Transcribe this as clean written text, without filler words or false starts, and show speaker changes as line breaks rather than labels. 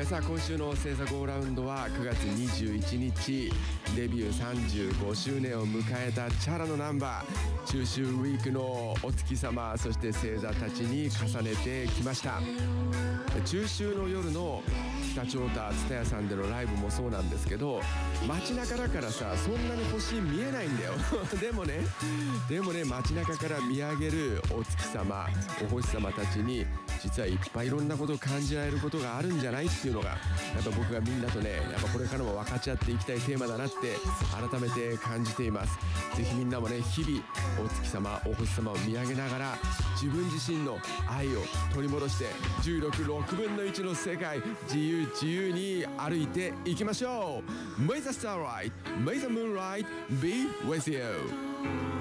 さあ今週の星座ゴーラウンドは9月21日デビュー35周年を迎えたチャラのナンバー中秋ウィークのお月様そして星座たちに重ねてきました。中秋の夜の北長田蔦屋さんでのライブもそうなんですけど、街中だからさそんなに星見えないんだよでもね街中から見上げるお月様お星様たちに実はいっぱいいろんなことを感じられることがあるんじゃないっていうのがやっぱ僕がみんなとねやっぱこれからも分かち合っていきたいテーマだなって改めて感じています。ぜひみんなもね日々お月様お星様を見上げながら自分自身の愛を取り戻して16分の1の世界自由に歩いていきましょう。 May the starlight, may the moonlight be with you.